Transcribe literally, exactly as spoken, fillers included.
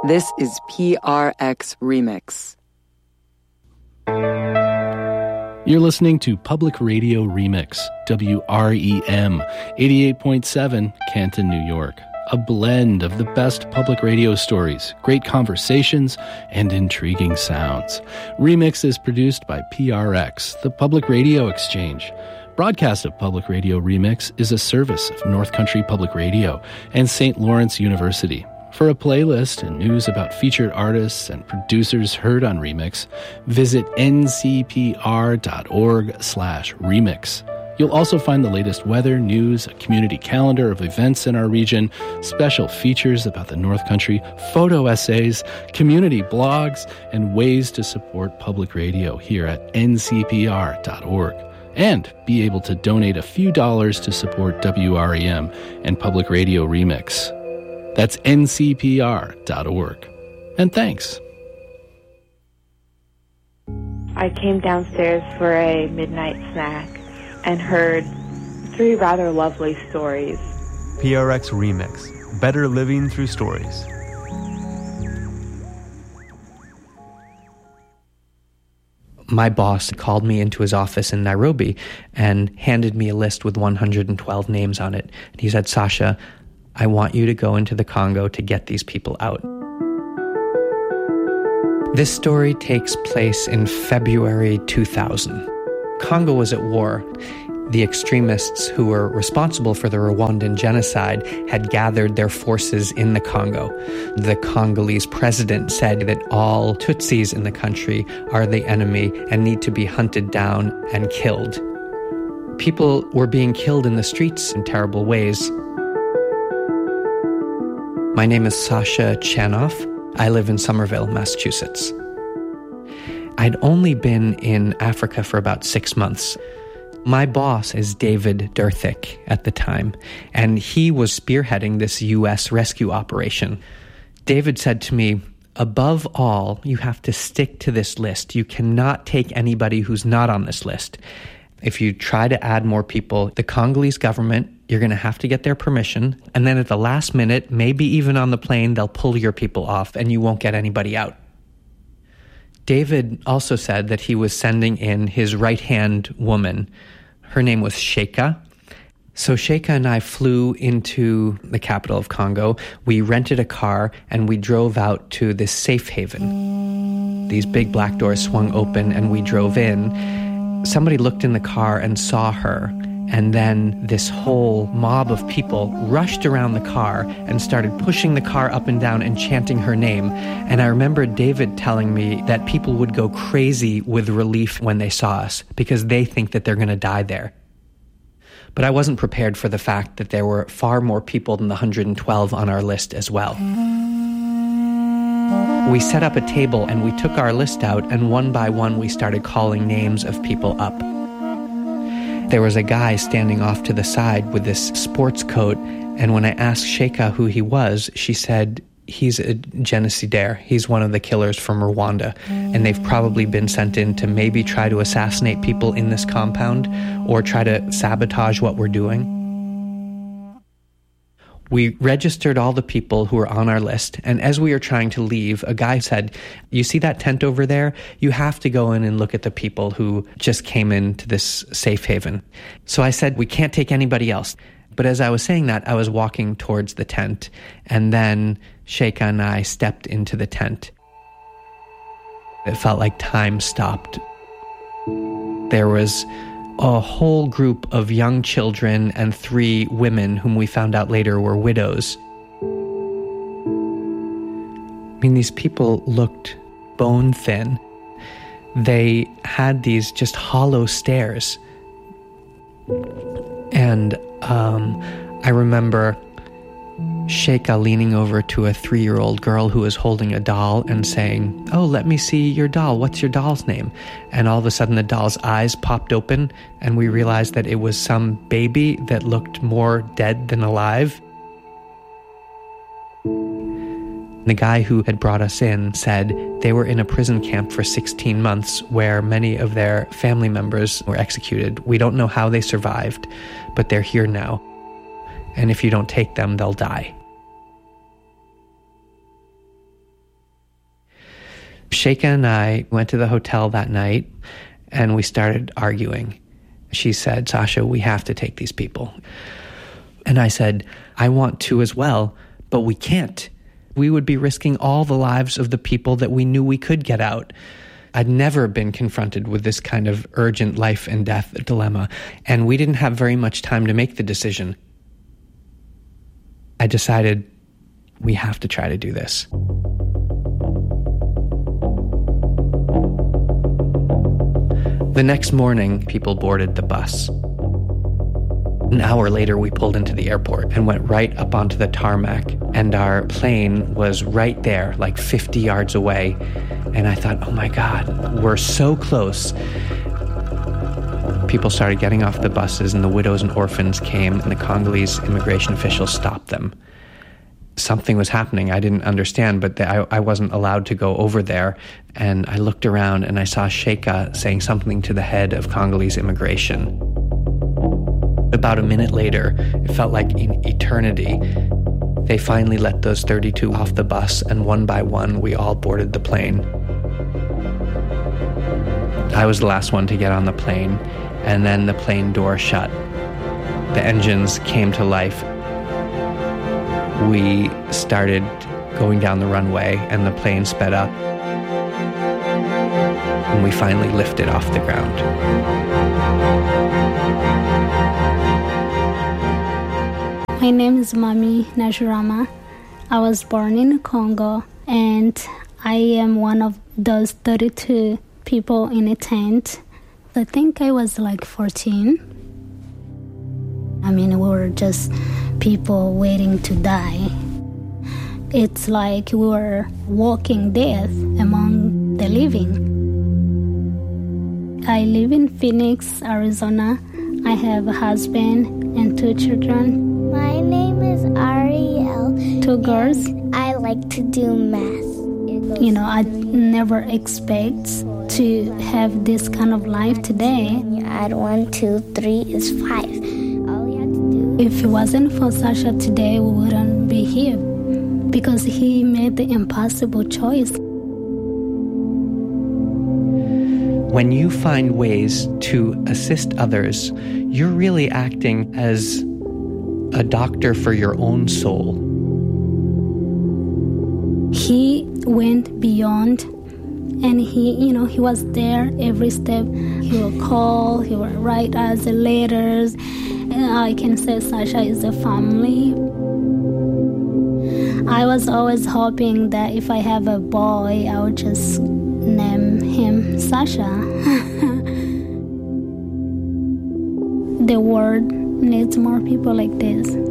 This is P R X Remix. You're listening to Public Radio Remix, W R E M, eighty-eight point seven, Canton, New York. A blend of the best public radio stories, great conversations, and intriguing sounds. Remix is produced by P R X, the Public Radio Exchange. Broadcast of Public Radio Remix is a service of North Country Public Radio and Saint Lawrence University. For a playlist and news about featured artists and producers heard on Remix, visit ncpr.org slash remix. You'll also find the latest weather, news, a community calendar of events in our region, special features about the North Country, photo essays, community blogs, and ways to support public radio here at n c p r dot org. And be able to donate a few dollars to support W R E M and Public Radio Remix. That's n c p r dot org. And thanks. I came downstairs for a midnight snack and heard three rather lovely stories. P R X Remix. Better living through stories. My boss called me into his office in Nairobi and handed me a list with one hundred twelve names on it. And he said, Sasha, I want you to go into the Congo to get these people out. This story takes place in February two thousand. Congo was at war. The extremists who were responsible for the Rwandan genocide had gathered their forces in the Congo. The Congolese president said that all Tutsis in the country are the enemy and need to be hunted down and killed. People were being killed in the streets in terrible ways. My name is Sasha Chanoff. I live in Somerville, Massachusetts. I'd only been in Africa for about six months. My boss is David Derthik at the time, and he was spearheading this U S rescue operation. David said to me, above all, you have to stick to this list. You cannot take anybody who's not on this list. If you try to add more people, the Congolese government, you're going to have to get their permission, and then at the last minute, maybe even on the plane, they'll pull your people off and you won't get anybody out. David also said that he was sending in his right-hand woman. Her name was Sheikha. So Sheikha and I flew into the capital of Congo. We rented a car and we drove out to this safe haven. These big black doors swung open and we drove in. Somebody looked in the car and saw her, and then this whole mob of people rushed around the car and started pushing the car up and down and chanting her name. And I remember David telling me that people would go crazy with relief when they saw us because they think that they're going to die there. But I wasn't prepared for the fact that there were far more people than the one hundred twelve on our list as well. We set up a table and we took our list out, and one by one we started calling names of people up. There was a guy standing off to the side with this sports coat, and when I asked Sheikha who he was, she said, he's a genocidaire. He's one of the killers from Rwanda, and they've probably been sent in to maybe try to assassinate people in this compound or try to sabotage what we're doing. We registered all the people who were on our list, and as we were trying to leave, a guy said, you see that tent over there? You have to go in and look at the people who just came into this safe haven. So I said, we can't take anybody else. But as I was saying that, I was walking towards the tent, and then Sheikha and I stepped into the tent. It felt like time stopped. There was a whole group of young children and three women whom we found out later were widows. I mean, these people looked bone thin. They had these just hollow stares. And um, I remember Sheikha leaning over to a three-year-old girl who was holding a doll and saying, oh, let me see your doll. What's your doll's name? And all of a sudden the doll's eyes popped open and we realized that it was some baby that looked more dead than alive. The guy who had brought us in said they were in a prison camp for sixteen months where many of their family members were executed. We don't know how they survived, but they're here now. And if you don't take them, they'll die. Sheikha and I went to the hotel that night and we started arguing. She said, Sasha, we have to take these people. And I said, I want to as well, but we can't. We would be risking all the lives of the people that we knew we could get out. I'd never been confronted with this kind of urgent life and death dilemma, and we didn't have very much time to make the decision. I decided we have to try to do this. The next morning, people boarded the bus. An hour later, we pulled into the airport and went right up onto the tarmac, and our plane was right there, like fifty yards away. And I thought, oh my God, we're so close. People started getting off the buses, and the widows and orphans came, and the Congolese immigration officials stopped them. Something was happening. I didn't understand, but I, I wasn't allowed to go over there. And I looked around, and I saw Sheikha saying something to the head of Congolese immigration. About a minute later, it felt like an eternity. They finally let those thirty-two off the bus, and one by one, we all boarded the plane. I was the last one to get on the plane, and then the plane door shut. The engines came to life. We started going down the runway, and the plane sped up. And we finally lifted off the ground. My name is Mami Najurama. I was born in Congo, and I am one of those thirty-two people in a tent. I think I was like fourteen. I mean, we were just people waiting to die. It's like we were walking death among the living. I live in Phoenix, Arizona. I have a husband and two children. My name is Ariel. Two girls. I like to do math. You know, I never expect to have this kind of life today. When you add one, two, three is five. All you have to do. If it wasn't for Sasha today, we wouldn't be here because he made the impossible choice. When you find ways to assist others, you're really acting as a doctor for your own soul. He went beyond, and he, you know, he was there every step. He will call, he will write us letters. And I can say Sasha is a family. I was always hoping that if I have a boy, I would just name him Sasha. The world needs more people like this.